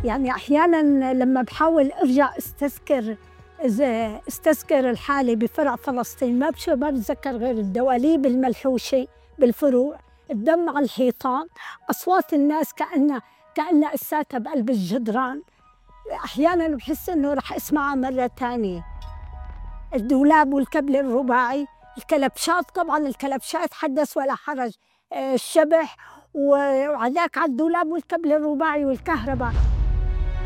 يعني أحياناً لما بحاول أرجع استذكر الحالة بفرع فلسطين ما بتذكر غير الدواليب الملحوشة بالفروع، الدم على الحيطان، أصوات الناس كأنها إساتها بقلب الجدران. أحياناً بحس إنه رح أسمعها مرة تانية. الدولاب والكبل الرباعي، الكلبشات، طبعاً الكلبشات حدث ولا حرج، الشبح، وعلى الدولاب والكبل الرباعي والكهرباء.